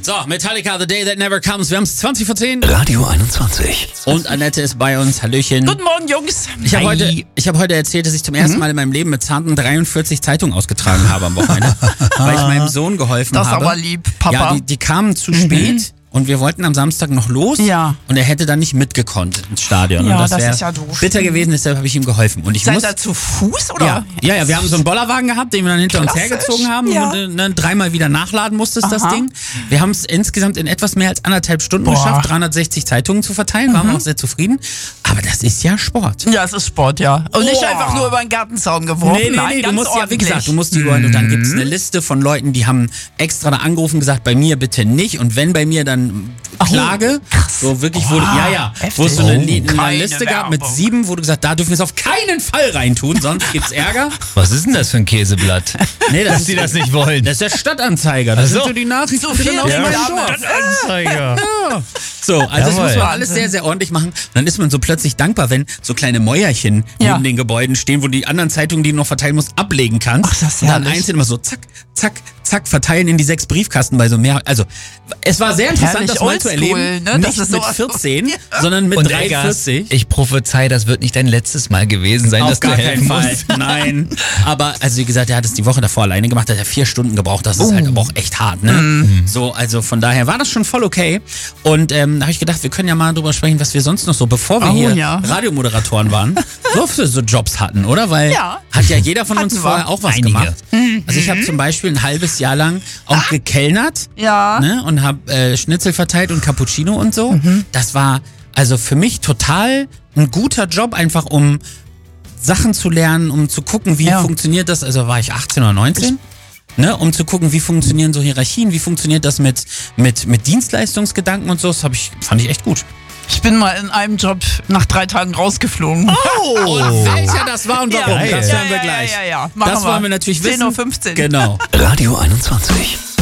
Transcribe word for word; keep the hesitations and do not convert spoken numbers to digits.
So, Metallica, The Day That Never Comes. Wir haben es zwanzig vor zehn. Radio einundzwanzig. Und Annette ist bei uns. Hallöchen. Guten Morgen, Jungs. Ich habe Hi. heute, ich hab heute erzählt, dass ich zum ersten Mal in meinem Leben mit zarten dreiundvierzig Zeitungen ausgetragen habe am Wochenende, weil ich meinem Sohn geholfen Das ist habe. aber lieb, Papa. Ja, die, die kamen zu spät. Und wir wollten am Samstag noch los Ja. und er hätte dann nicht mitgekonnt ins Stadion. Ja, und das, das wäre ist ja doof. bitter gewesen, deshalb habe ich ihm geholfen. Und ich Seid muss, ihr zu Fuß oder? ja, ja, ja, wir haben so einen Bollerwagen gehabt, den wir dann hinter uns Klassisch, hergezogen haben ja. und äh, ne, dreimal wieder nachladen musstest, das Aha. Ding. Wir haben es insgesamt in etwas mehr als anderthalb Stunden Boah. geschafft, dreihundertsechzig Zeitungen zu verteilen, waren wir auch sehr zufrieden. Aber das ist ja Sport. Ja, es ist Sport, ja. Und nicht Boah. einfach nur über den Gartenzaun geworfen. Nee, nee, Nein, nee, du ganz musst ja, wie ordentlich. gesagt, du musst die und dann gibt's eine Liste von Leuten, die haben extra da angerufen und gesagt, bei mir bitte nicht und wenn bei mir, dann Klage. krass. So wirklich, wo du, ja, ja, wo es so eine, Li- eine Keine Liste gab mit Werbung. sieben, wo du gesagt, da dürfen wir es auf keinen Fall reintun, sonst gibt's Ärger. Was ist denn das für ein Käseblatt? Nee, das Dass ist, die das nicht wollen. das ist der Stadtanzeiger. Das Ach so. sind so die Nachrichten So viel aus ja. meinem Ja. Dorf. Anzeiger. Ja. So, also das Jawohl. muss man alles sehr, sehr ordentlich machen. Und dann ist man so plötzlich dankbar, wenn so kleine Mäuerchen Ja. neben den Gebäuden stehen, wo die anderen Zeitungen, die du noch verteilen musst, ablegen kannst. Ach, das ist und dann herrlich. einzeln immer so zack, zack, zack, verteilen in die sechs Briefkasten bei so mehr. Also, es war sehr interessant, Herrlich das mal zu oldschool, erleben. ne? Das Nicht ist mit sowas- vierzehn, Ja. sondern mit Und dreiundvierzig. Eggers, ich prophezei, das wird nicht dein letztes Mal gewesen sein, dass Auf gar du keinen helfen Fall. musst. Nein. Aber, also wie gesagt, er hat es die Woche davor alleine gemacht, hat er vier Stunden gebraucht. Das ist halt aber auch echt hart, ne? Mhm. So, also von daher war das schon voll okay. Und ähm, da habe ich gedacht, wir können ja mal drüber sprechen, was wir sonst noch so, bevor wir Oh, hier ja. Radiomoderatoren waren, so für so Jobs hatten, oder? Weil Ja. hat ja jeder von uns Hatten wir. vorher auch was Einige. gemacht. Also ich habe zum Beispiel ein halbes Jahr lang auch gekellnert. Ja. Ne, und habe äh, Schnitzel verteilt und Cappuccino und so. Mhm. Das war also für mich total ein guter Job, einfach um Sachen zu lernen, um zu gucken, wie Ja. funktioniert das. Also war ich achtzehn oder neunzehn, ne, um zu gucken, wie funktionieren so Hierarchien, wie funktioniert das mit mit mit Dienstleistungsgedanken und so. Das hab ich fand ich echt gut. Ich bin mal in einem Job nach drei Tagen rausgeflogen. Oh, und welcher das war und warum? Ja, das ja, hören wir ja, gleich. ja, ja, ja. Machen Das wir. wollen wir natürlich wissen. zehn Uhr fünfzehn. Genau. Radio einundzwanzig.